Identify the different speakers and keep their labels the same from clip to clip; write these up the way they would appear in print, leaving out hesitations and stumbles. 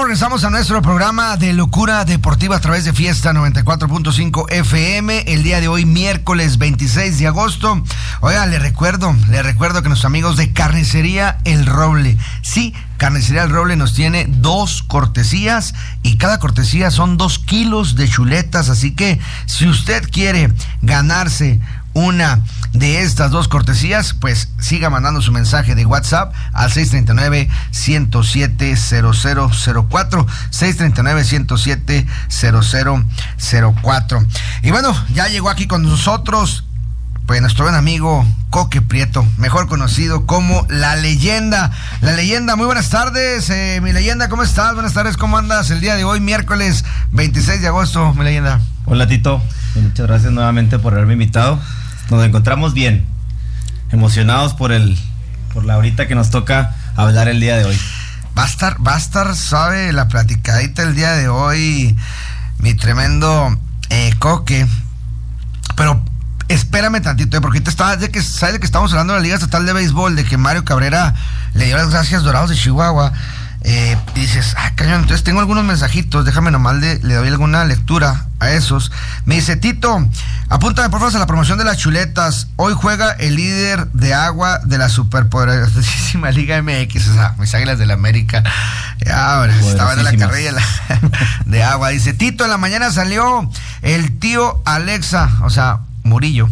Speaker 1: Regresamos a nuestro programa de Locura Deportiva a través de Fiesta 94.5 FM. El día de hoy, miércoles 26 de agosto. Oiga, le recuerdo que nuestros amigos de Carnicería El Roble, sí, Carnicería El Roble nos tiene 2 cortesías y cada cortesía son 2 kilos de chuletas. Así que si usted quiere ganarse una de estas 2 cortesías, pues siga mandando su mensaje de WhatsApp al 639-107-0004, 639-107-0004. Y bueno, ya llegó aquí con nosotros pues nuestro buen amigo Coque Prieto, mejor conocido como La Leyenda. La Leyenda, muy buenas tardes, mi Leyenda, ¿cómo estás? Buenas tardes, ¿cómo andas el día de hoy, miércoles 26 de agosto, mi Leyenda?
Speaker 2: Hola, Tito, muchas gracias nuevamente por haberme invitado. Nos encontramos bien, emocionados por la horita que nos toca hablar el día de hoy.
Speaker 1: Va a estar suave la platicadita el día de hoy, mi tremendo Coque. Pero espérame tantito, porque sabes de que estamos hablando de la Liga Estatal de Béisbol, de que Mario Cabrera le dio las gracias a Dorados de Chihuahua. Y dices, cañón, entonces tengo algunos mensajitos, déjame nomás le doy alguna lectura a esos. Me dice, Tito, apúntame por favor a la promoción de las chuletas. Hoy juega el líder de agua de la superpoderosísima Liga MX, o sea, mis Águilas del la América. Ahora estaba en la carrera de agua. Dice, Tito, en la mañana salió el tío Alexa, o sea, Murillo.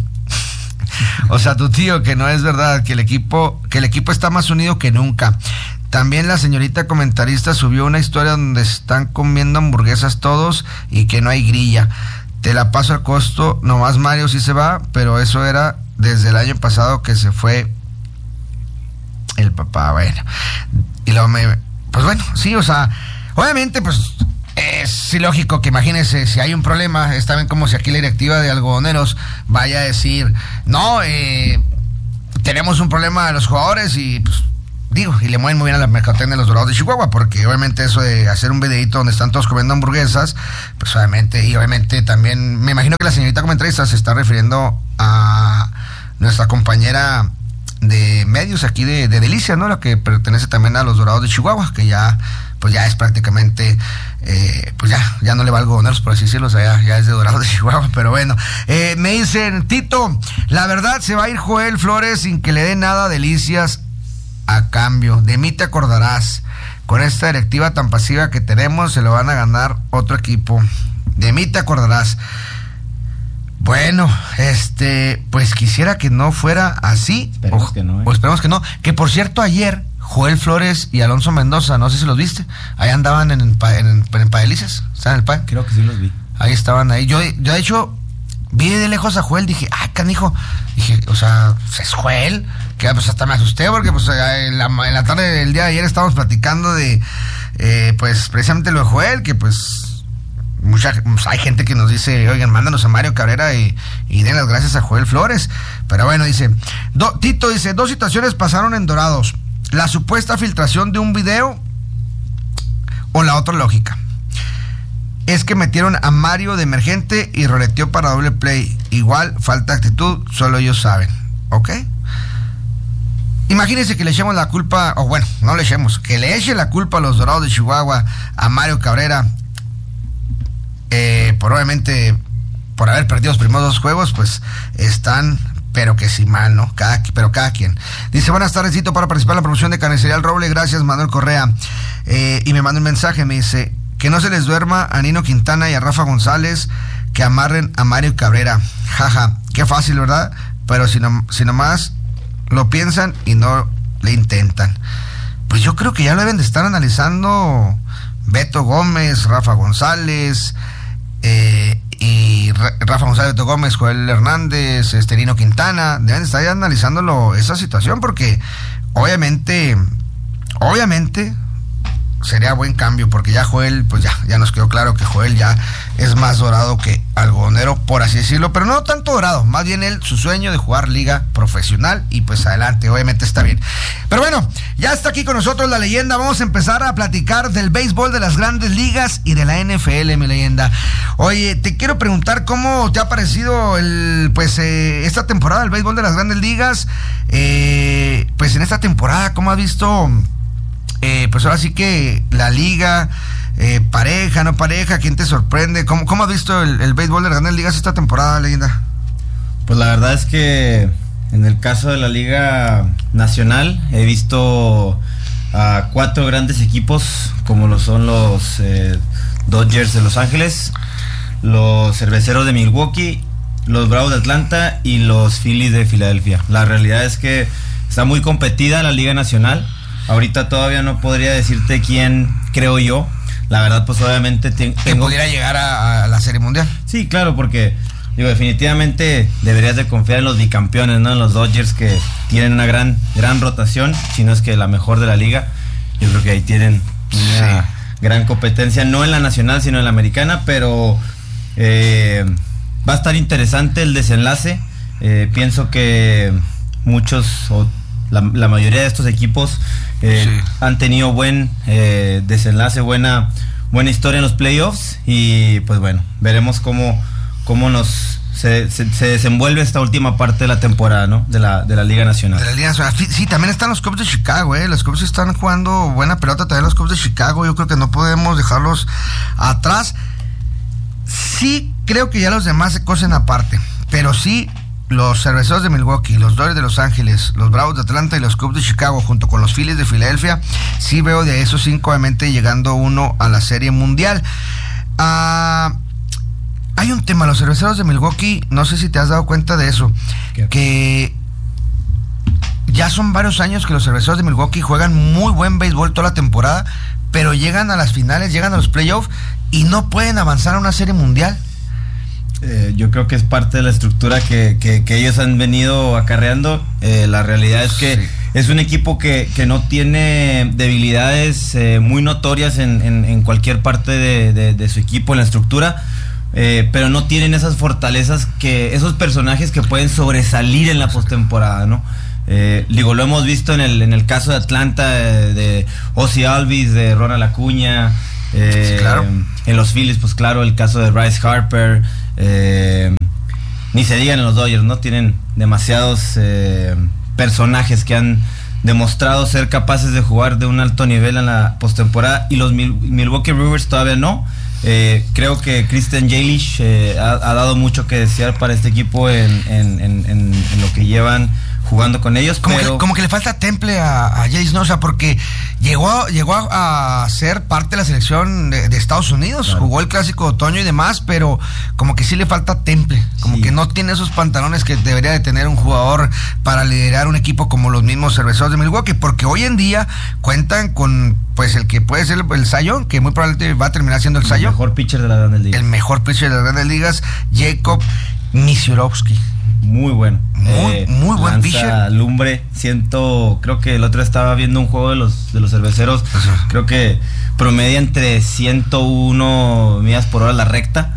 Speaker 1: O sea, tu tío, que no es verdad, que el equipo está más unido que nunca. También la señorita comentarista subió una historia donde están comiendo hamburguesas todos y que no hay grilla. Te la paso al costo, nomás Mario sí se va, pero eso era desde el año pasado que se fue el papá. Bueno, y luego pues bueno, sí, o sea, obviamente pues es ilógico que imagínense, si hay un problema, está bien como si aquí la directiva de algodoneros vaya a decir, no, tenemos un problema de los jugadores y pues y le mueven muy bien a la mercadotecnia de los Dorados de Chihuahua, porque obviamente eso de hacer un videíto donde están todos comiendo hamburguesas, pues obviamente también, me imagino que la señorita comentarista se está refiriendo a nuestra compañera de medios aquí de Delicia, ¿no? La que pertenece también a los Dorados de Chihuahua, que ya es prácticamente, pues ya no le va algodoneros, por así decirlo, o sea, ya es de Dorados de Chihuahua, pero bueno. Me dicen, Tito, la verdad se va a ir Joel Flores sin que le dé nada a Delicias a cambio. De mí te acordarás. Con esta directiva tan pasiva que tenemos, se lo van a ganar otro equipo. De mí te acordarás. Bueno, pues quisiera que no fuera así.
Speaker 2: Esperemos que no.
Speaker 1: O esperemos que no. Que por cierto, ayer Joel Flores y Alonso Mendoza, no sé si los viste, ahí andaban en Padelicias. ¿Están en el PAE?
Speaker 2: Creo que sí los vi.
Speaker 1: Ahí estaban ahí. Yo de hecho vi de lejos a Joel, dije, canijo. Dije, o sea, ¿es Joel? Que pues hasta me asusté porque pues en la tarde del día de ayer estábamos platicando de pues precisamente lo de Joel, que pues hay gente que nos dice, oigan, mándanos a Mario Cabrera y den las gracias a Joel Flores. Pero bueno, dice, Tito dice, 2 situaciones pasaron en Dorados: la supuesta filtración de un video o la otra lógica. Es que metieron a Mario de emergente y roleteó para doble play. Igual, falta actitud, solo ellos saben. ¿Ok? Imagínense que le echemos la culpa, o bueno, no le echemos, que le eche la culpa a los Dorados de Chihuahua, a Mario Cabrera, obviamente, por haber perdido los primeros 2 juegos, pues están, pero que sí mal, ¿no? Cada quien. Dice, buenas tardes, Tito, para participar en la promoción de Carnicería El Roble, gracias, Manuel Correa. Y me manda un mensaje, me dice, que no se les duerma a Nino Quintana y a Rafa González, que amarren a Mario Cabrera. Jaja, qué fácil, ¿verdad? Pero si nomás lo piensan y no le intentan. Pues yo creo que ya lo deben de estar analizando Beto Gómez, Rafa González, Rafa González, Beto Gómez, Joel Hernández, Nino Quintana. Deben de estar ya analizándolo esa situación, porque obviamente sería buen cambio, porque ya Joel, pues ya nos quedó claro que Joel ya es más dorado que algodonero, por así decirlo, pero no tanto dorado, más bien él, su sueño de jugar liga profesional, y pues adelante, obviamente está bien. Pero bueno, ya está aquí con nosotros la Leyenda. Vamos a empezar a platicar del béisbol de las grandes ligas y de la NFL, mi Leyenda. Oye, te quiero preguntar cómo te ha parecido esta temporada del béisbol de las grandes ligas. Pues en esta temporada, ¿cómo has visto pues ahora sí que la liga, pareja, no pareja, ¿quién te sorprende? ¿Cómo has visto el béisbol de las Grandes Ligas esta temporada, Leyenda?
Speaker 2: Pues la verdad es que en el caso de la Liga Nacional he visto a 4 grandes equipos, como lo son los Dodgers de Los Ángeles, los Cerveceros de Milwaukee, los Bravos de Atlanta y los Phillies de Filadelfia. La realidad es que está muy competida la Liga Nacional. Ahorita todavía no podría decirte quién creo yo. La verdad, pues obviamente
Speaker 1: que pudiera llegar a la Serie Mundial.
Speaker 2: Sí, claro, porque definitivamente deberías de confiar en los bicampeones, ¿no? En los Dodgers, que tienen una gran rotación, si no es que la mejor de la liga. Yo creo que ahí tienen una gran competencia, no en la nacional, sino en la americana, pero va a estar interesante el desenlace. Pienso que muchos, o la mayoría de estos equipos han tenido buen desenlace, buena historia en los playoffs, y pues bueno, veremos cómo se desenvuelve esta última parte de la temporada, ¿no? De la Liga Nacional.
Speaker 1: De la Liga Nacional. Sí, también están los Cubs de Chicago, Los Cubs están jugando buena pelota también, los Cubs de Chicago. Yo creo que no podemos dejarlos atrás. Sí, creo que ya los demás se cosen aparte, pero sí, los Cerveceros de Milwaukee, los Dodgers de Los Ángeles, los Bravos de Atlanta y los Cubs de Chicago, junto con los Phillies de Filadelfia, sí veo de esos 5 obviamente llegando uno a la Serie Mundial. Hay un tema, los Cerveceros de Milwaukee, no sé si te has dado cuenta de eso, que ya son varios años que los Cerveceros de Milwaukee juegan muy buen béisbol toda la temporada, pero llegan a las finales, llegan a los playoffs y no pueden avanzar a una Serie Mundial.
Speaker 2: Yo creo que es parte de la estructura que ellos han venido acarreando. La realidad es que es un equipo que no tiene debilidades muy notorias en cualquier parte de su equipo, en la estructura, pero no tienen esas fortalezas, esos personajes que pueden sobresalir en la postemporada, ¿no? Lo hemos visto en el caso de Atlanta, de Ozzie Albies, de Ronald Acuña.
Speaker 1: Claro.
Speaker 2: En los Phillies, pues claro, el caso de Bryce Harper. Ni se digan en los Dodgers, ¿no? Tienen demasiados personajes que han demostrado ser capaces de jugar de un alto nivel en la postemporada, y los Milwaukee Brewers todavía no. Creo que Christian Yelich ha dado mucho que desear para este equipo en lo que llevan jugando con ellos,
Speaker 1: como que le falta temple a Yelich, ¿no? O sea, porque llegó a ser parte de la selección de Estados Unidos, claro. Jugó el clásico de otoño y demás, pero como que sí le falta temple, como que no tiene esos pantalones que debería de tener un jugador para liderar un equipo como los mismos Cerveceros de Milwaukee, porque hoy en día cuentan con, pues, el que puede ser el Cy Young, que muy probablemente va a terminar siendo el Cy Young.
Speaker 2: El mejor pitcher de las Grandes Ligas.
Speaker 1: El mejor pitcher de las Grandes Ligas, Jacob Misiorowski.
Speaker 2: Muy bueno.
Speaker 1: Muy buen pitcher.
Speaker 2: Lumbre. Creo que el otro estaba viendo un juego de los Cerveceros. Creo que promedia entre 101 millas por hora la recta.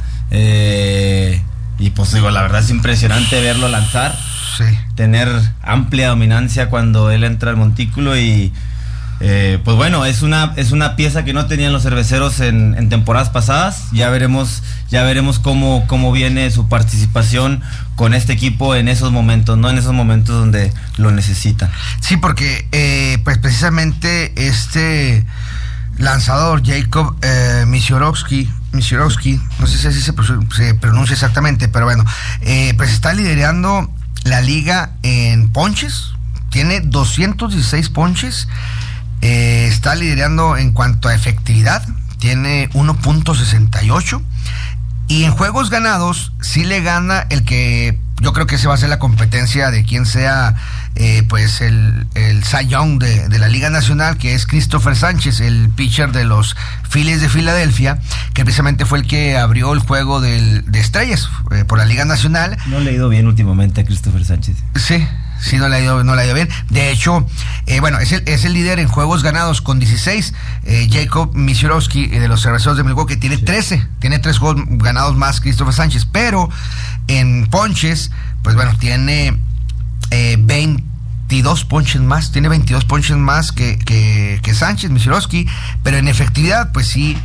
Speaker 2: Y pues digo, la verdad es impresionante verlo lanzar.
Speaker 1: Sí.
Speaker 2: Tener amplia dominancia cuando él entra al montículo y pues bueno, es una pieza que no tenían los Cerveceros en temporadas pasadas. Ya veremos cómo viene su participación con este equipo en esos momentos, ¿no? En esos momentos donde lo necesitan.
Speaker 1: Sí, porque pues precisamente este lanzador Jacob Misiorowski, no sé si así se pronuncia exactamente, pero bueno, pues está liderando la liga en ponches, tiene 216 ponches. Está liderando en cuanto a efectividad, tiene 1.68, y en juegos ganados sí le gana el que yo creo que ese va a ser la competencia de quien sea pues el Cy Young de la Liga Nacional, que es Christopher Sánchez, el pitcher de los Phillies de Filadelfia, que precisamente fue el que abrió el juego de estrellas por la Liga Nacional.
Speaker 2: No le ha ido bien últimamente a Christopher Sánchez.
Speaker 1: Sí, no le ha ido bien. De hecho, bueno, es el líder en juegos ganados con 16. Jacob Misiorowski de los Cerveceros de Milwaukee tiene 13. Tiene 3 juegos ganados más Christopher Sánchez. Pero en ponches, pues bueno, tiene 22 ponches más. Tiene 22 ponches más que Sánchez, Misiorowski. Pero en efectividad, pues sí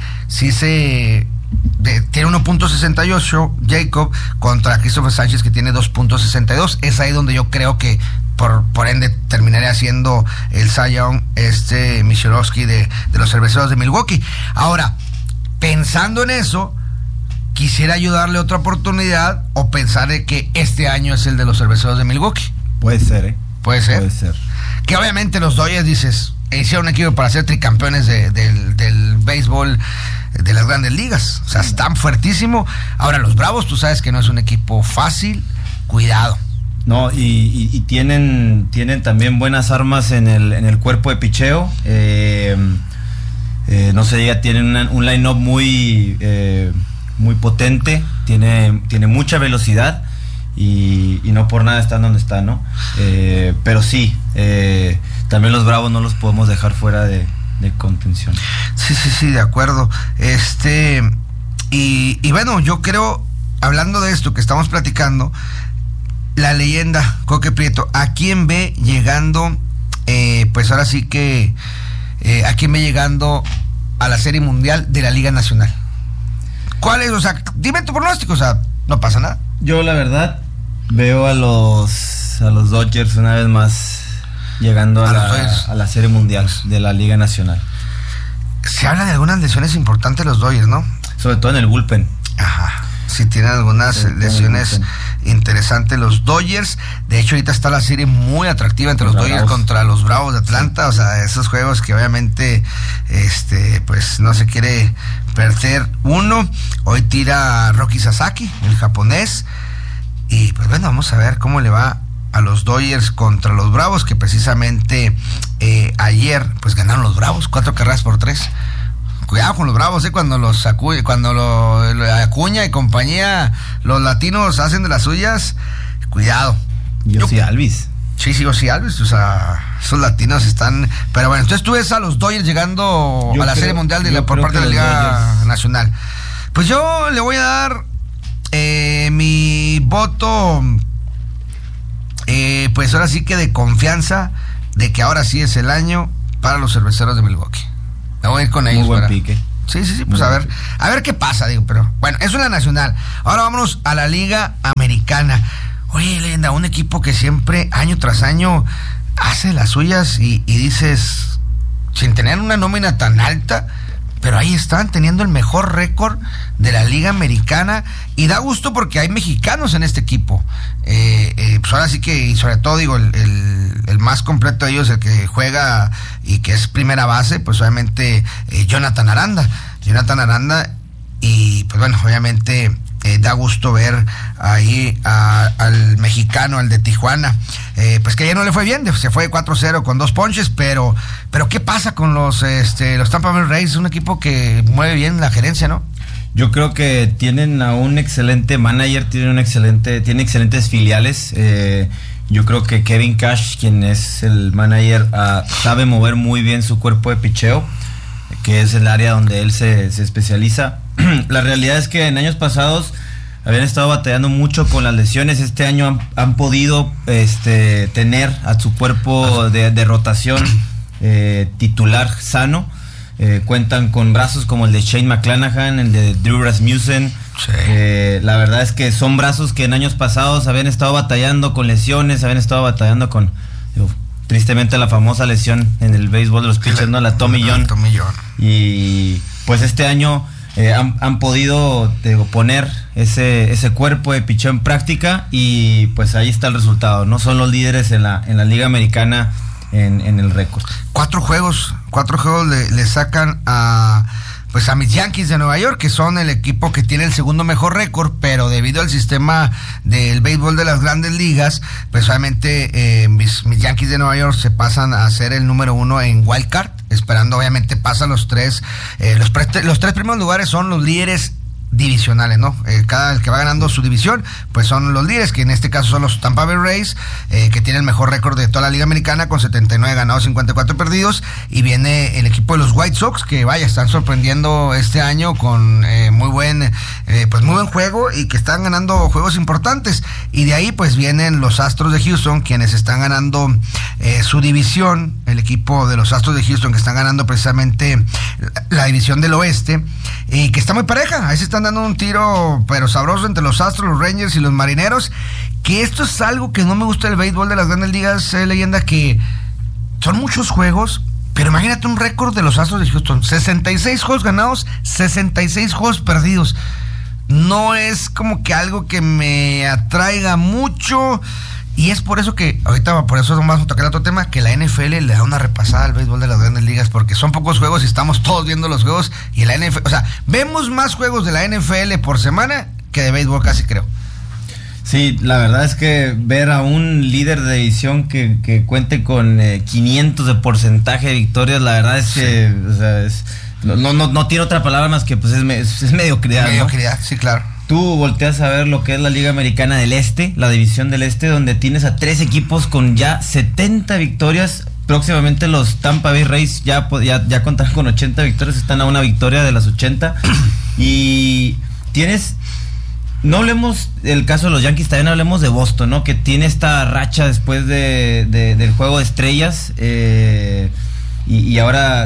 Speaker 1: tiene 1.68 Jacob contra Christopher Sánchez, que tiene 2.62. Es ahí donde yo creo que por ende terminaría siendo el Cy Young Misiorowski de los Cerveceros de Milwaukee. Ahora, pensando en eso, quisiera ayudarle otra oportunidad o pensar de que este año es el de los Cerveceros de Milwaukee.
Speaker 2: Puede ser,
Speaker 1: Puede ser. Que obviamente los Dodgers, dices, hicieron un equipo para ser tricampeones del béisbol de las grandes ligas. O sea, están fuertísimo. Ahora, los Bravos, tú sabes que no es un equipo fácil. Cuidado.
Speaker 2: No, y tienen también buenas armas en el cuerpo de picheo. No se diga, tienen un line-up muy potente, tiene mucha velocidad y no por nada están donde están, ¿no? Pero sí, también los Bravos no los podemos dejar fuera de contención.
Speaker 1: Sí, de acuerdo. Y bueno, yo creo, hablando de esto que estamos platicando, la leyenda Coque Prieto, ¿a quién ve llegando? Pues ahora sí que ¿a quién ve llegando a la Serie Mundial de la Liga Nacional? ¿Cuál es? O sea, dime tu pronóstico, o sea, no pasa nada.
Speaker 2: Yo la verdad veo a los Dodgers una vez más llegando a la Serie Mundial de la Liga Nacional.
Speaker 1: Se habla de algunas lesiones importantes de los Dodgers, ¿no?
Speaker 2: Sobre todo en el bullpen.
Speaker 1: Ajá. Sí, tienen algunas lesiones interesantes los Dodgers. De hecho, ahorita está la serie muy atractiva entre los Dodgers contra los Bravos de Atlanta. Sí. O sea, esos juegos que obviamente pues no se quiere perder uno. Hoy tira Roki Sasaki, el japonés. Y pues bueno, vamos a ver cómo le va a los Dodgers contra los Bravos, que precisamente ayer pues ganaron los Bravos 4-3. Cuidado con los Bravos, cuando lo Acuña y compañía, los latinos hacen de las suyas, cuidado.
Speaker 2: Ozzie Alvis.
Speaker 1: Sí, Ozzie Alvis, o sea, esos latinos están... Pero bueno, entonces tú ves a los Dodgers llegando a la Serie Mundial por parte de la Liga Nacional. Pues yo le voy a dar mi voto, pues ahora sí que de confianza, de que ahora sí es el año para los Cerveceros de Milwaukee. Me voy a ir con ellos.
Speaker 2: Muy buen pique.
Speaker 1: Sí, pues a ver qué pasa, digo, pero bueno, eso es la nacional. Ahora vámonos a la Liga Americana. Oye, leyenda, un equipo que siempre, año tras año, hace las suyas y dices, sin tener una nómina tan alta, pero ahí están teniendo el mejor récord de la Liga Americana y da gusto porque hay mexicanos en este equipo. Pues ahora sí que, y sobre todo digo, el más completo de ellos, el que juega y que es primera base, pues obviamente Jonathan Aranda, y pues bueno, obviamente da gusto ver ahí al mexicano, al de Tijuana, pues que ya no le fue bien, se fue 4-0 con 2 ponches, pero ¿qué pasa con los Tampa Bay Rays? Un equipo que mueve bien la gerencia, ¿no?
Speaker 2: Yo creo que tienen a un excelente manager, tiene excelentes filiales. Yo creo que Kevin Cash, quien es el manager, sabe mover muy bien su cuerpo de picheo, que es el área donde él se especializa. La realidad es que en años pasados habían estado batallando mucho con las lesiones. Este año han podido tener a su cuerpo de rotación titular sano. Cuentan con brazos como el de Shane McClanahan, el de Drew Rasmussen. Sí. La verdad es que son brazos que en años pasados habían estado batallando con lesiones, habían estado batallando con, tristemente, la famosa lesión en el béisbol de los pitchers, ¿no? La Tommy John. Y pues este año han podido poner ese cuerpo de picheo en práctica y pues ahí está el resultado, ¿no? Son los líderes en la Liga Americana en el récord.
Speaker 1: 4 juegos le sacan a mis Yankees de Nueva York, que son el equipo que tiene el segundo mejor récord, pero debido al sistema del béisbol de las grandes ligas, pues obviamente mis Yankees de Nueva York se pasan a ser el número 1 en Wild Card, esperando obviamente pasan los tres primeros lugares son los líderes divisionales, ¿no? Cada el que va ganando su división, pues son los líderes, que en este caso son los Tampa Bay Rays, que tienen el mejor récord de toda la Liga Americana con 79 ganados, 54 perdidos, y viene el equipo de los White Sox, que están sorprendiendo este año con muy buen juego y que están ganando juegos importantes, y de ahí pues vienen los Astros de Houston, quienes están ganando su división, el equipo de los Astros de Houston, que están ganando precisamente la división del oeste, y que está muy pareja. Ahí se están dando un tiro pero sabroso entre los Astros, los Rangers y los Marineros, que esto es algo que no me gusta del béisbol de las grandes ligas, leyenda, que son muchos juegos Pero imagínate un récord de los Astros de Houston, 66 juegos ganados, 66 juegos perdidos. No es como que algo que me atraiga mucho. Y es por eso que, ahorita por eso vamos a tocar otro tema, que la NFL le da una repasada al béisbol de las grandes ligas, porque son pocos juegos y estamos todos viendo los juegos, y la NFL, o sea, vemos más juegos de la NFL por semana que de béisbol casi, creo.
Speaker 2: Sí, la verdad es que ver a un líder de división que cuente con 500 de porcentaje de victorias, la verdad es que, o sea, no tiene otra palabra más que pues es mediocridad, ¿no?
Speaker 1: Mediocridad, sí, claro.
Speaker 2: Tú volteas a ver lo que es la Liga Americana del Este, la División del Este, donde tienes a 3 equipos con ya 70 victorias. Próximamente los Tampa Bay Rays ya contarán con 80 victorias, están a una victoria de las 80. Y tienes, no hablemos del caso de los Yankees, también hablemos de Boston, ¿no? Que tiene esta racha después del juego de estrellas, y ahora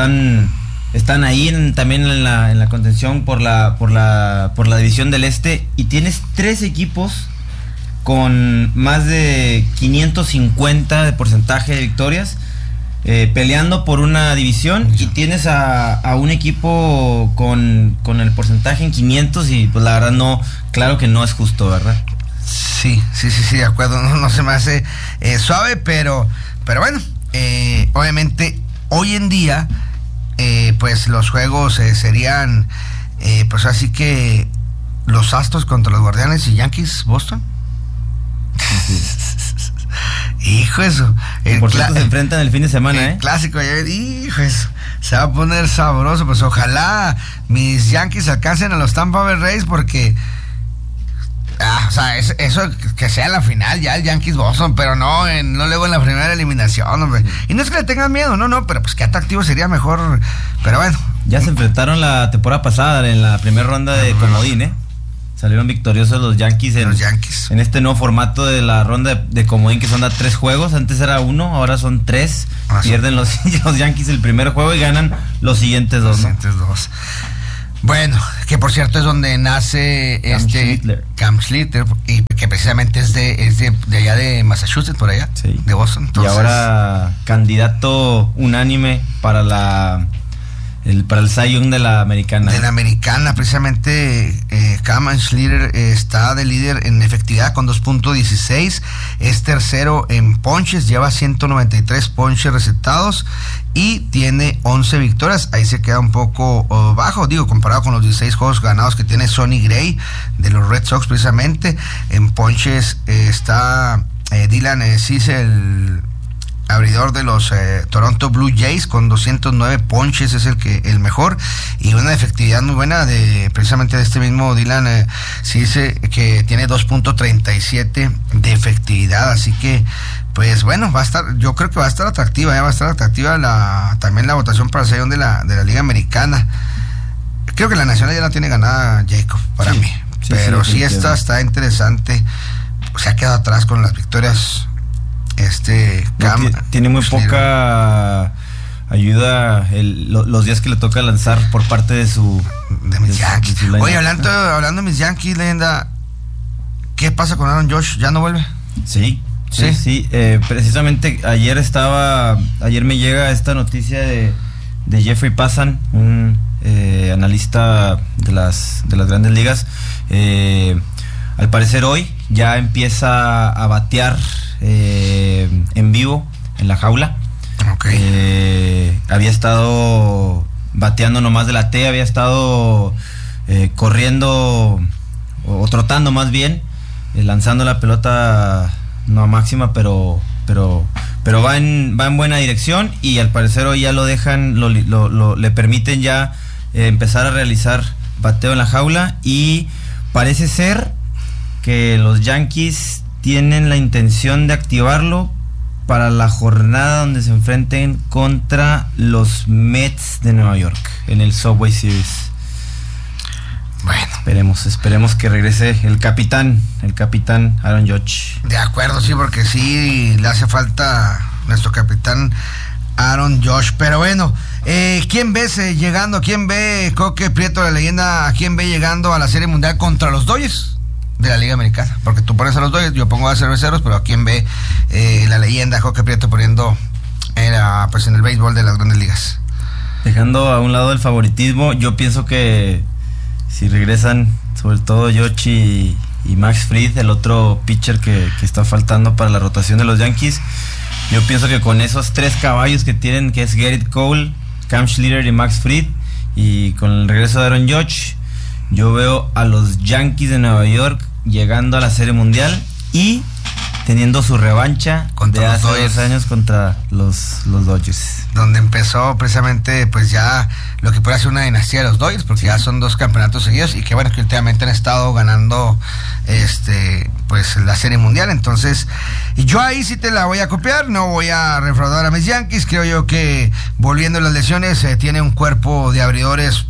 Speaker 2: están ahí también en la contención por la División del Este, y tienes 3 equipos con más de 550 de porcentaje de victorias, peleando por una división, y tienes a un equipo con el porcentaje en 500, y pues la verdad no, claro que no es justo, ¿verdad?
Speaker 1: Sí, de acuerdo, no se me hace suave, pero bueno, obviamente hoy en día pues los juegos serían pues así que los Astros contra los Guardianes y Yankees Boston.
Speaker 2: Sí.
Speaker 1: Hijo eso.
Speaker 2: Por cierto, se enfrentan el fin de semana,
Speaker 1: clásico, hijo eso. Se va a poner sabroso, pues ojalá mis Yankees alcancen a los Tampa Bay Rays, porque o sea, eso que sea la final ya el Yankees Boston, pero no luego en la primera eliminación, hombre. Y no es que le tengan miedo, no, pero pues qué atractivo sería mejor, pero bueno.
Speaker 2: Ya se enfrentaron la temporada pasada en la primera ronda de comodín, Salieron victoriosos los Yankees en este nuevo formato de la ronda de comodín, que son a 3 juegos. Antes era 1, ahora son 3. Pierden los Yankees el primer juego y ganan los siguientes 2, ¿no?
Speaker 1: Bueno, que por cierto es donde nace Cam Schlitter, y que precisamente es de allá de Massachusetts, por allá,
Speaker 2: sí,
Speaker 1: de Boston.
Speaker 2: Entonces, y ahora candidato unánime para el Cy Young de la americana.
Speaker 1: De la americana, precisamente Cam Schlitter está de líder en efectividad con 2.16, es tercero en ponches, lleva 193 ponches recetados y tiene 11 victorias. Ahí se queda un poco bajo, comparado con los 16 juegos ganados que tiene Sonny Gray de los Red Sox. Precisamente en ponches está Dylan Cease, el abridor de los Toronto Blue Jays, con 209 ponches, es el mejor, y una efectividad muy buena precisamente de este mismo Dylan Cease, que tiene 2.37 de efectividad. Así que pues bueno, yo creo que va a estar atractiva, también la votación para el Cy Young de la Liga Americana. Creo que la nacional ya la tiene ganada Jacob, para mí, pero sí esta está interesante. Se ha quedado atrás con las victorias. Cam
Speaker 2: tiene muy poca ayuda los días que le toca lanzar por parte de
Speaker 1: mis Yankees. Oye, hablando de mis Yankees, leyenda, ¿qué pasa con Aaron Judge? ¿Ya no vuelve?
Speaker 2: Sí. Precisamente ayer me llega esta noticia de Jeffrey Passan, un analista de las grandes ligas. Al parecer hoy ya empieza a batear en vivo en la jaula. Había estado bateando nomás de la T, había estado corriendo o trotando más bien, lanzando la pelota no a máxima, pero va en buena dirección, y al parecer hoy ya lo dejan, le permiten ya empezar a realizar bateo en la jaula, y parece ser que los Yankees tienen la intención de activarlo para la jornada donde se enfrenten contra los Mets de Nueva York en el Subway Series. Bueno, esperemos que regrese el capitán Aaron Judge.
Speaker 1: De acuerdo, sí, porque sí le hace falta nuestro capitán Aaron Judge. Pero bueno, ¿quién ves llegando? ¿Quién ve Coque Prieto, la leyenda? ¿A quién ve llegando a la Serie Mundial contra los Dodgers de la Liga Americana? Porque tú pones a los Dodgers, yo pongo a Cerveceros, pero ¿a quién ve la leyenda Coque Prieto poniendo pues en el béisbol de las Grandes Ligas.
Speaker 2: Dejando a un lado el favoritismo, yo pienso que si regresan, sobre todo Yoshi y Max Fried, el otro pitcher que está faltando para la rotación de los Yankees, yo pienso que con esos 3 caballos que tienen, que es Gerrit Cole, Cam Schlitter y Max Fried, y con el regreso de Aaron Judge, yo veo a los Yankees de Nueva York llegando a la Serie Mundial y teniendo su revancha de hace 2 años contra los Dodgers.
Speaker 1: Donde empezó precisamente pues ya lo que puede ser una dinastía de los Dodgers, porque ya son 2 campeonatos seguidos y que bueno, que últimamente han estado ganando pues la Serie Mundial. Entonces yo ahí sí te la voy a copiar, no voy a defraudar a mis Yankees. Creo yo que volviendo a las lesiones tiene un cuerpo de abridores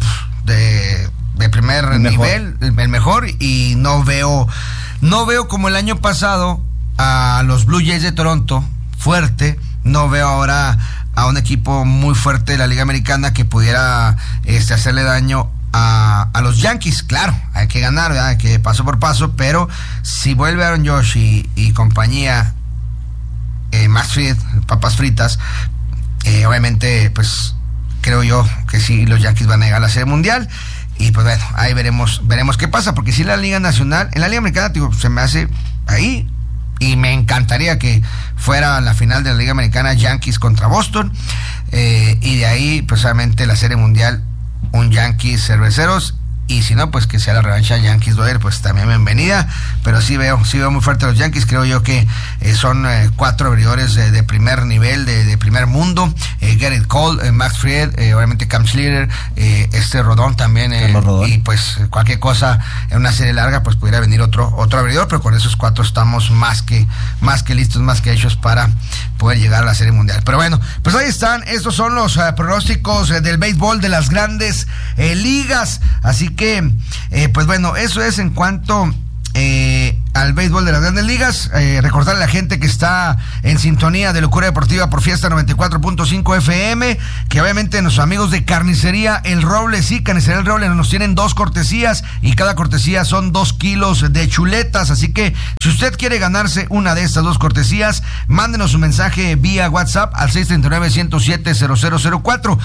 Speaker 1: de primer nivel, el mejor, y no veo como el año pasado a los Blue Jays de Toronto fuerte. No veo ahora a un equipo muy fuerte de la Liga Americana que pudiera hacerle daño a los Yankees. Claro, hay que ganar, ¿verdad? Hay que paso por paso, pero si vuelve Aaron Judge y compañía, Max Fried, papas fritas, obviamente pues creo yo que sí, los Yankees van a llegar a la Serie Mundial. Y pues bueno, ahí veremos qué pasa, porque si la Liga Nacional, en la Liga Americana, digo, se me hace ahí, y me encantaría que fuera la final de la Liga Americana, Yankees contra Boston, y de ahí pues obviamente la Serie Mundial, un Yankees Cerveceros, y si no, pues que sea la revancha Yankees Dodgers, pues también bienvenida. Pero sí veo muy fuerte a los Yankees. Creo yo que son 4 abridores de primer nivel, de primer mundo. Gerrit Cole, Max Fried, obviamente Cam Schlitter, Rodón también, Rodón. Y pues cualquier cosa en una serie larga pues pudiera venir otro abridor, pero con esos 4 estamos más que listos, más que hechos para poder llegar a la Serie Mundial. Pero bueno, pues ahí están, estos son los pronósticos del béisbol de las Grandes Ligas. Así que, pues bueno, eso es en cuanto al béisbol de las Grandes Ligas. Recordarle a la gente que está en sintonía de Locura Deportiva por Fiesta 94.5 FM, que obviamente nuestros amigos de Carnicería El Roble, sí, Carnicería El Roble, nos tienen 2 cortesías, y cada cortesía son 2 kilos de chuletas. Así que si usted quiere ganarse una de estas 2 cortesías, mándenos un mensaje vía WhatsApp al 639-107-0004,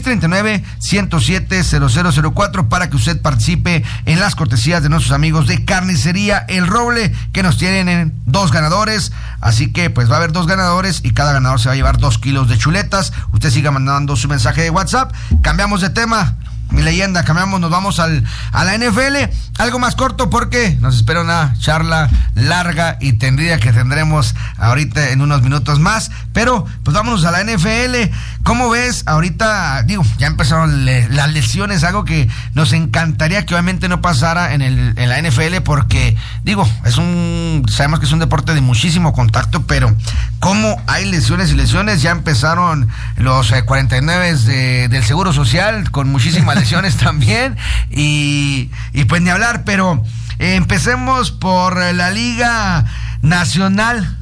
Speaker 1: 639-107-0004, para que usted participe en las cortesías de nuestros amigos de Carnicería El Roble, que nos tienen en 2 ganadores. Así que pues va a haber 2 ganadores y cada ganador se va a llevar 2 kilos de chuletas. Usted siga mandando su mensaje de WhatsApp. Cambiamos de tema, mi leyenda, nos vamos a la NFL, algo más corto porque nos espera una charla larga y tendrida que tendremos ahorita en unos minutos más, pero pues vámonos a la NFL. ¿Cómo ves? Ahorita, digo, ya empezaron las lesiones, algo que nos encantaría que obviamente no pasara en la NFL, porque, digo, sabemos que es un deporte de muchísimo contacto, pero ¿cómo hay lesiones y lesiones? Ya empezaron los 49 del Seguro Social con muchísimas lesiones también, y pues ni hablar, pero empecemos por la Liga Nacional.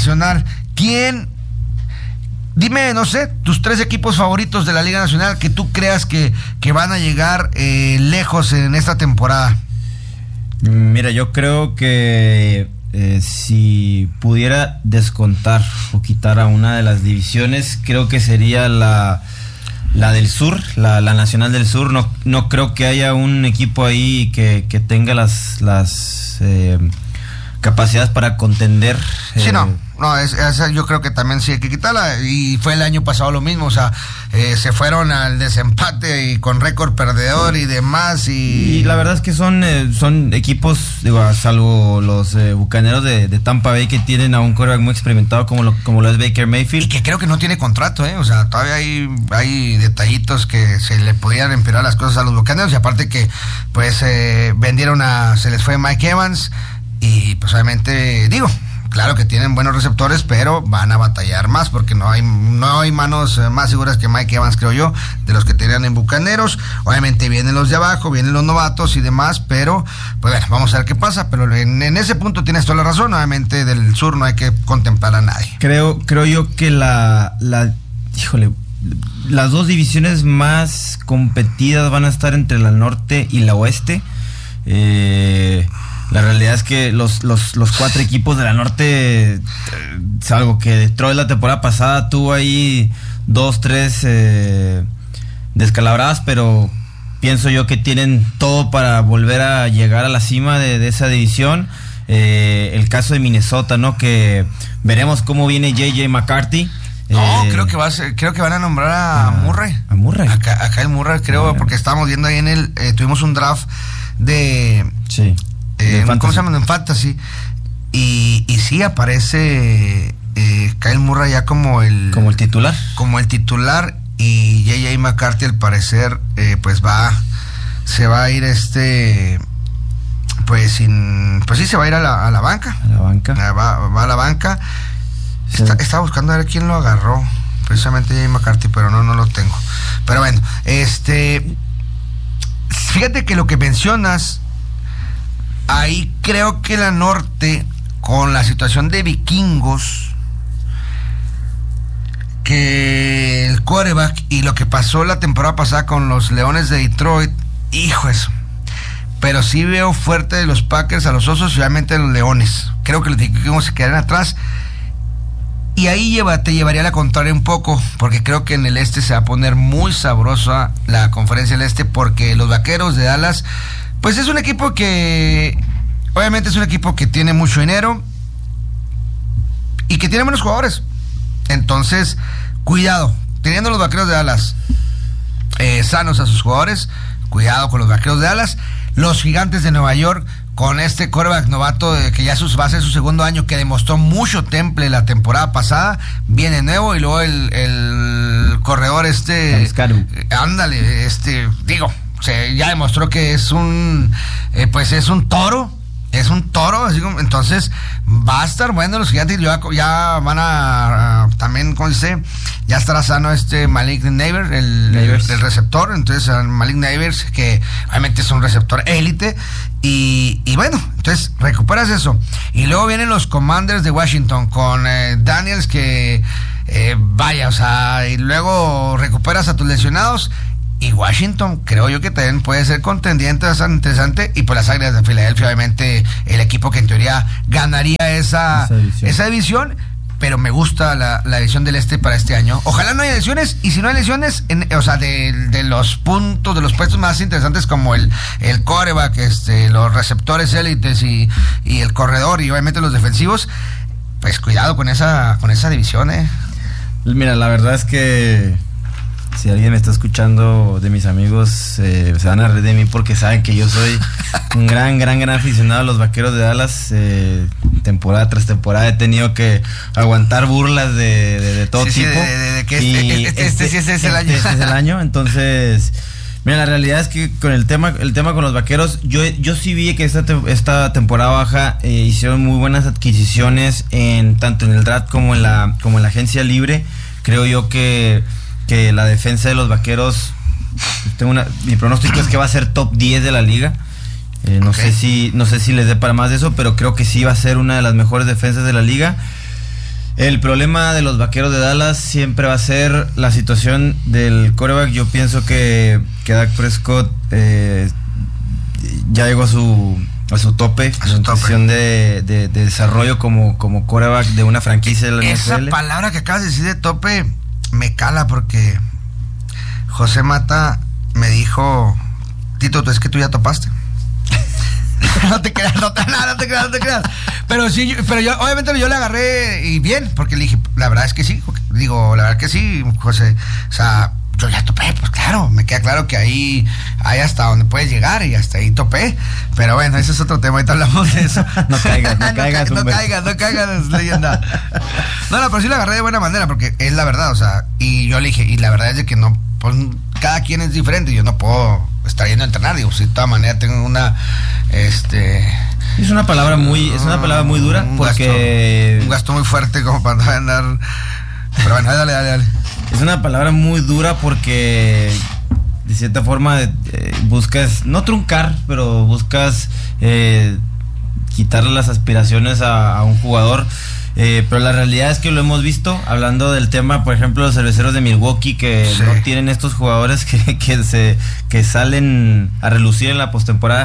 Speaker 1: Dime, no sé, tus 3 equipos favoritos de la Liga Nacional que tú creas que van a llegar lejos en esta temporada.
Speaker 2: Mira, yo creo que si pudiera descontar o quitar a una de las divisiones, creo que sería la del sur, la Nacional del Sur. No creo que haya un equipo ahí que tenga las capacidades para contender.
Speaker 1: Sí, esa yo creo que también sí hay que quitarla, y fue el año pasado lo mismo, o sea, se fueron al desempate y con récord perdedor y demás, y
Speaker 2: la verdad es que son equipos, digo, salvo los Bucaneros de Tampa Bay, que tienen a un quarterback muy experimentado como lo es Baker Mayfield,
Speaker 1: y que creo que no tiene contrato, o sea, todavía hay detallitos que se le podían empeorar las cosas a los Bucaneros, y aparte que pues se les fue Mike Evans, y pues obviamente, digo, claro que tienen buenos receptores, pero van a batallar más, porque no hay manos más seguras que Mike Evans, creo yo, de los que tenían en Bucaneros. Obviamente vienen los de abajo, vienen los novatos y demás, pero pues bueno, vamos a ver qué pasa. Pero en ese punto tienes toda la razón. Obviamente del sur no hay que contemplar a nadie.
Speaker 2: Creo yo que las 2 divisiones más competidas van a estar entre la norte y la oeste. La realidad es que los 4 equipos de la norte, salvo que Detroit la temporada pasada tuvo ahí 2, 3 descalabradas, pero pienso yo que tienen todo para volver a llegar a la cima de esa división. El caso de Minnesota, ¿no? Que veremos cómo viene J.J. McCarthy.
Speaker 1: No, creo que van a nombrar a Murray.
Speaker 2: A Murray.
Speaker 1: Acá el Murray, creo, porque estábamos viendo ahí tuvimos un draft de...
Speaker 2: Sí.
Speaker 1: ¿Cómo se llama? En Fantasy. Y sí aparece Kyle Murray ya como el
Speaker 2: titular.
Speaker 1: Como el titular. Y J.J. McCarthy al parecer pues se va a ir pues sí se va a ir a la banca.
Speaker 2: A la banca.
Speaker 1: Va a la banca. Sí. Estaba buscando a ver quién lo agarró. Precisamente J.J. McCarthy, pero no lo tengo. Pero bueno, fíjate que lo que mencionas, ahí creo que la norte, con la situación de Vikingos, que el quarterback y lo que pasó la temporada pasada con los Leones de Detroit, hijo eso. Pero sí veo fuerte de los Packers a los Osos y obviamente a los Leones. Creo que los Vikingos se quedarán atrás. Y ahí te llevaría a la contraria un poco, porque creo que en el este se va a poner muy sabrosa la conferencia del este, porque los Vaqueros de Dallas, pues es un equipo que, obviamente es un equipo que tiene mucho dinero y que tiene buenos jugadores. Entonces, cuidado, teniendo los Vaqueros de Dallas sanos a sus jugadores, cuidado con los Vaqueros de Dallas. Los Gigantes de Nueva York, con este quarterback novato que ya va a ser su segundo año, que demostró mucho temple la temporada pasada, viene nuevo, y luego el corredor ándale, ya demostró que es es un toro, así como, entonces va a estar bueno. Los Gigantes ya van a también, ¿cómo dice? Ya estará sano Malik Neighbors, el receptor. Entonces Malik Neighbors, que obviamente es un receptor élite, y bueno, entonces recuperas eso, y luego vienen los Commanders de Washington con Daniels, que y luego recuperas a tus lesionados. Y Washington, creo yo que también puede ser contendiente, bastante interesante. Y por las Águilas de Filadelfia, obviamente, el equipo que en teoría ganaría esa división. Pero me gusta la división del este para este año. Ojalá no haya lesiones. Y si no hay lesiones, de los puntos, de los puestos más interesantes, como el quarterback, los receptores élites y el corredor, y obviamente los defensivos, pues cuidado con esa división,
Speaker 2: Mira, la verdad es que si alguien me está escuchando de mis amigos, se van a reír de mí, porque saben que yo soy un gran aficionado a los Vaqueros de Dallas. Temporada tras temporada he tenido que aguantar burlas de todo tipo.
Speaker 1: De que este sí es el año.
Speaker 2: Este es el año. Entonces, mira, la realidad es que con el tema con los Vaqueros, yo sí vi que esta temporada baja hicieron muy buenas adquisiciones, tanto en el draft como en la agencia libre. Creo yo que la defensa de los Vaqueros, mi pronóstico es que va a ser top 10 de la liga. No sé si les dé para más de eso, pero creo que sí va a ser una de las mejores defensas de la liga. El problema de los Vaqueros de Dallas siempre va a ser la situación del quarterback. Yo pienso que Dak Prescott ya llegó a su tope, en cuestión de desarrollo como quarterback de una franquicia de la
Speaker 1: NFL. Esa palabra que acabas de decir de tope me cala, porque José Mata me dijo: Tito, es que tú ya topaste. No te creas. Pero sí, yo obviamente yo le agarré y bien, porque le dije, la verdad es que sí, José. O sea, yo ya topé, pues claro, me queda claro que ahí hay hasta donde puedes llegar, y hasta ahí topé. Pero bueno, ese es otro tema, ahorita hablamos de eso.
Speaker 2: No caigas,
Speaker 1: leyenda. No, pero sí lo agarré de buena manera, porque es la verdad, o sea, y yo le dije, y la verdad es de que no, pues cada quien es diferente, yo no puedo estar yendo a entrenar, digo, si de todas maneras tengo una,
Speaker 2: es una palabra muy dura, porque
Speaker 1: un gasto muy fuerte como para andar. Pero bueno, dale.
Speaker 2: Es una palabra muy dura porque de cierta forma buscas, no truncar, pero buscas quitarle las aspiraciones a un jugador. Pero la realidad es que lo hemos visto, hablando del tema, por ejemplo, los Cerveceros de Milwaukee, que sí, no tienen estos jugadores que salen a relucir en la postemporada.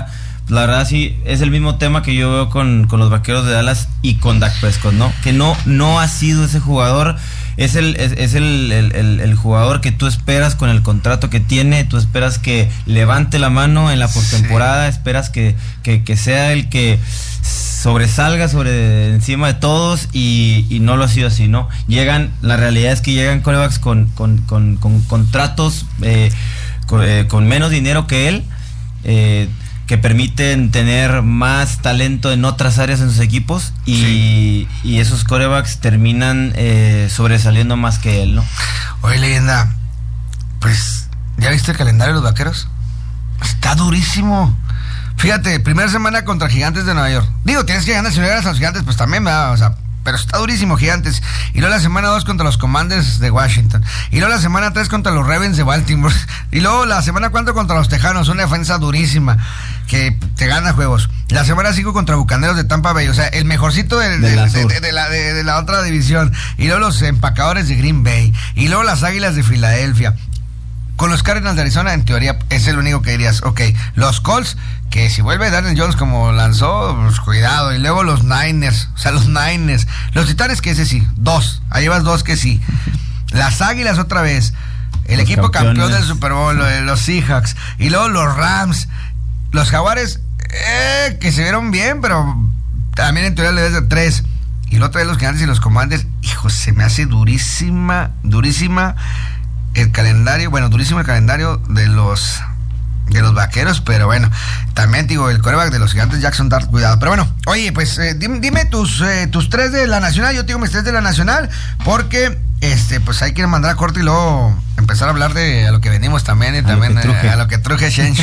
Speaker 2: la verdad sí, es el mismo tema que yo veo con los Vaqueros de Dallas y con Dak Prescott, ¿no? Que no ha sido ese jugador, es el jugador que tú esperas con el contrato que tiene, tú esperas que levante la mano en la postemporada, esperas que sea el que sobresalga sobre encima de todos y no lo ha sido así, ¿no? La realidad es que llegan quarterbacks con contratos con menos dinero que él, que permiten tener más talento en otras áreas en sus equipos y esos quarterbacks terminan sobresaliendo más que él, ¿no?
Speaker 1: Oye, leyenda, pues, ¿ya viste el calendario de los Vaqueros? Está durísimo. Fíjate, primera semana contra Gigantes de Nueva York. Digo, tienes que ganar, si no ganas a los Gigantes, pues también, o sea, pero está durísimo Gigantes. Y luego la semana 2 contra los Commanders de Washington. Y luego la semana 3 contra los Ravens de Baltimore. Y luego la semana 4 contra los Tejanos, una defensa durísima que te gana juegos. La semana 5 contra Bucaneros de Tampa Bay, o sea, el mejorcito de la otra división. Y luego los Empacadores de Green Bay. Y luego las Águilas de Filadelfia. Con los Cardinals de Arizona, en teoría, es el único que dirías, ok, los Colts, que si vuelve Daniel Jones como lanzó, pues cuidado. Y luego los Niners, los Titanes, que ese sí, 2, ahí vas 2 que sí. Las Águilas otra vez, el los equipo campeón del Super Bowl, los Seahawks. Y luego los Rams, los Jaguares, que se vieron bien, pero también en teoría le debes de 3. Y luego otra vez los Gigantes y los Commanders, hijo, se me hace durísima el calendario, durísimo el calendario de los Vaqueros, pero bueno, también digo, el quarterback de los Gigantes, Jackson Dart, cuidado. Pero bueno, oye, pues dime tus 3 de la Nacional. Yo te digo mis 3 de la Nacional, porque pues hay que mandar a corte y luego empezar a hablar a lo que venimos también, y también a lo que truje Shenshu.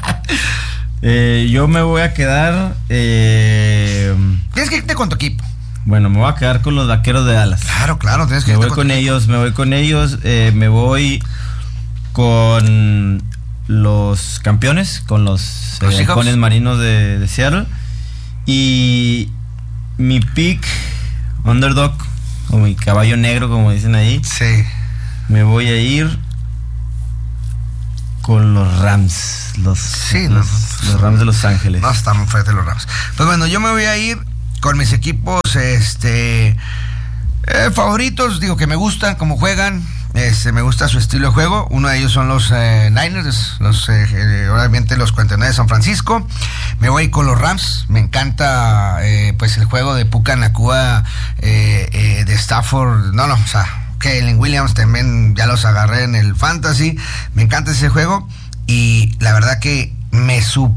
Speaker 2: Yo me voy a quedar
Speaker 1: tienes que irte con tu equipo.
Speaker 2: Bueno, me voy a quedar con los Vaqueros de Dallas.
Speaker 1: Claro, tienes que
Speaker 2: irte con ellos. Me voy con ellos, me voy con los campeones, con los halcones marinos de Seattle. Y mi pick, underdog, o mi caballo negro, como dicen ahí.
Speaker 1: Sí.
Speaker 2: Me voy a ir con los Rams. Los Rams de Los Ángeles.
Speaker 1: No, están muy fuertes los Rams. Pues bueno, yo me voy a ir con mis equipos favoritos, digo que me gustan cómo juegan, me gusta su estilo de juego. Uno de ellos son los Niners, obviamente los 49 de San Francisco. Me voy con los Rams, me encanta pues el juego de Puka Nacua, de Stafford, o sea, Kellen Williams también ya los agarré en el Fantasy, me encanta ese juego y la verdad que me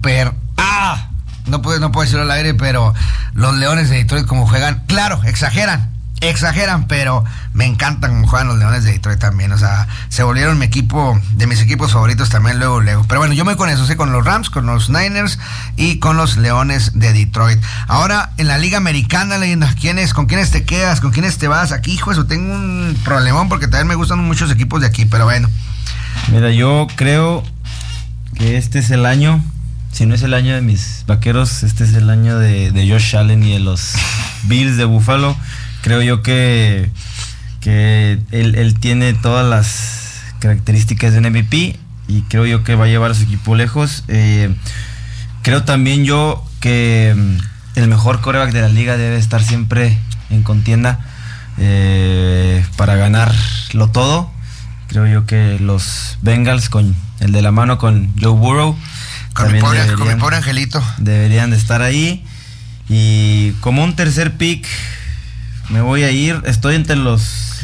Speaker 1: no puedo decirlo al aire, pero los Leones de Detroit como juegan, claro, exageran, pero me encantan como juegan los Leones de Detroit también, o sea, se volvieron de mis equipos favoritos también luego. Pero bueno, yo me voy con eso, con los Rams, con los Niners y con los Leones de Detroit. Ahora, en la Liga Americana, leyenda, ¿con quiénes te quedas? ¿Con quiénes te vas? Aquí, hijo, eso tengo un problemón porque también me gustan muchos equipos de aquí, pero bueno.
Speaker 2: Mira, yo creo que este es el año. Si no es el año de mis Vaqueros, este es el año de Josh Allen y de los Bills de Buffalo. Creo yo que él tiene todas las características de un MVP y creo yo que va a llevar a su equipo lejos. Creo también yo que el mejor quarterback de la liga debe estar siempre en contienda para ganarlo todo. Creo yo que los Bengals, con el de la mano con Joe Burrow,
Speaker 1: con mi pobre angelito,
Speaker 2: deberían de estar ahí. Y como un tercer pick me voy a ir, estoy entre los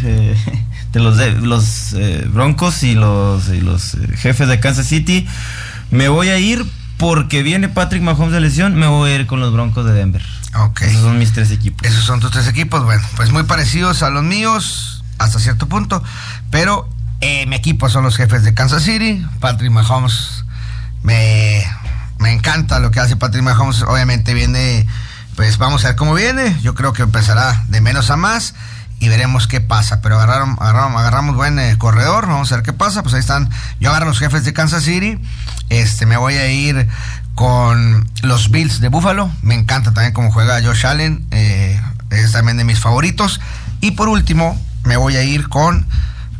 Speaker 2: Broncos y los Jefes de Kansas City. Me voy a ir porque viene Patrick Mahomes de lesión, me voy a ir con los Broncos de Denver.
Speaker 1: Okay.
Speaker 2: Esos son mis 3 equipos.
Speaker 1: Esos son tus 3 equipos, bueno, pues muy parecidos a los míos hasta cierto punto, pero mi equipo son los Jefes de Kansas City. Patrick Mahomes, me encanta lo que hace Patrick Mahomes. Obviamente viene, pues vamos a ver cómo viene. Yo creo que empezará de menos a más y veremos qué pasa. Pero agarramos buen corredor. Vamos a ver qué pasa. Pues ahí están. Yo agarro los Jefes de Kansas City. Me voy a ir con los Bills de Buffalo. Me encanta también cómo juega Josh Allen. Es también de mis favoritos. Y por último, me voy a ir con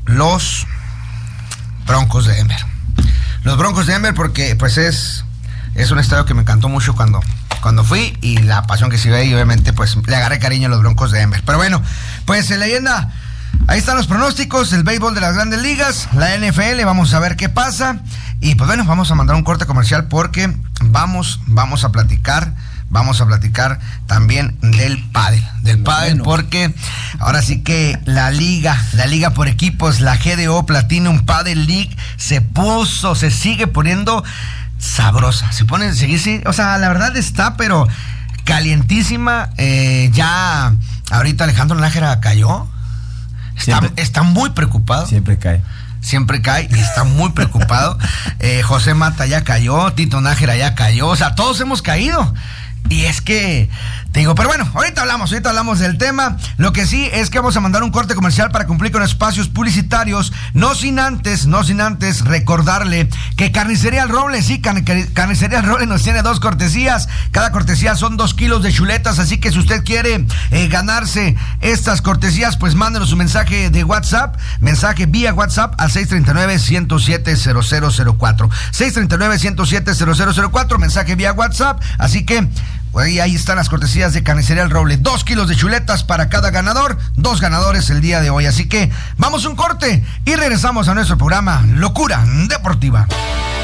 Speaker 1: los Broncos de Denver. Los Broncos de Denver porque pues es Es un estadio que me encantó mucho cuando fui, y la pasión que se ve, y obviamente pues le agarré cariño a los Broncos de Denver. Pero bueno, pues leyenda, ahí están los pronósticos, el béisbol de las grandes ligas, la NFL, vamos a ver qué pasa. Y pues bueno, vamos a mandar un corte comercial porque vamos a platicar también del pádel, porque ahora sí que la liga por equipos, la GDO Platinum Padel League se sigue poniendo sabrosa, o sea, la verdad está pero calientísima. Ya ahorita Alejandro Nájera cayó, está muy preocupado. Siempre cae y está muy preocupado. José Mata ya cayó, Tito Nájera ya cayó, o sea, todos hemos caído. Y es que, te digo, pero bueno, ahorita hablamos del tema. Lo que sí es que vamos a mandar un corte comercial para cumplir con espacios publicitarios, no sin antes recordarle que Carnicería El Roble, sí, Carnicería El Roble nos tiene 2 cortesías. Cada cortesía son 2 kilos de chuletas, así que si usted quiere ganarse estas cortesías, pues mándenos un mensaje de WhatsApp, mensaje vía WhatsApp al 639-107-0004. 639-107-0004, mensaje vía WhatsApp, así que ahí están las cortesías de Carnicería El Roble. 2 kilos de chuletas para cada ganador. 2 ganadores el día de hoy. Así que vamos a un corte y regresamos a nuestro programa Locura Deportiva.